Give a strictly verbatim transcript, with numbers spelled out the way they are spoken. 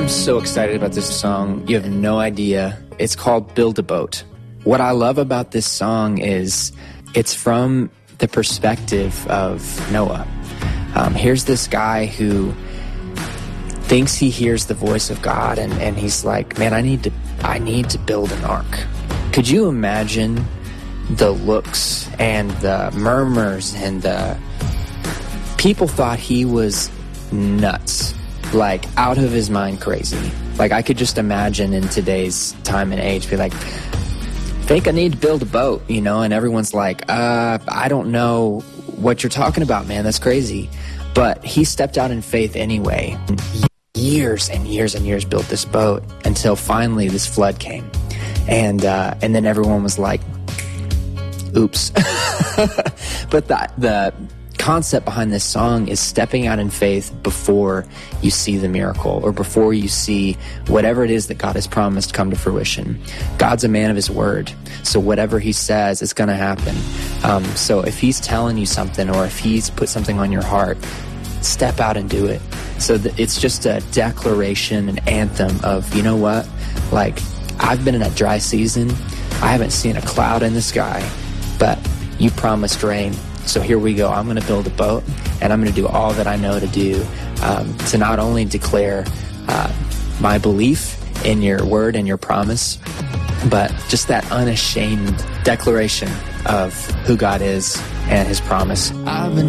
I'm so excited about this song. You have no idea. It's called Build a Boat. What I love about this song is it's from the perspective of Noah. Um, here's this guy who thinks he hears the voice of God, and, and he's like, man, I need to I need to build an ark. Could you imagine the looks and the murmurs and the people thought he was nuts, like out of his mind crazy. Like I could just imagine in today's time and age, be like, think I need to build a boat, you know, and everyone's like, uh, I don't know what you're talking about, man, that's crazy. But he stepped out in faith anyway. Years and years and years built this boat until finally this flood came. And uh, and then everyone was like, oops. But the, the concept behind this song is stepping out in faith before you see the miracle or before you see whatever it is that God has promised come to fruition. God's a man of his word. So whatever he says, it's going to happen. Um, so if he's telling you something or if he's put something on your heart, step out and do it. So th- it's just a declaration, an anthem of, you know what? Like, I've been in a dry season. I haven't seen a cloud in the sky, but you promised rain. So here we go. I'm going to build a boat, and I'm going to do all that I know to do um, to not only declare uh, my belief in your word and your promise, but just that unashamed declaration of who God is and his promise. I've been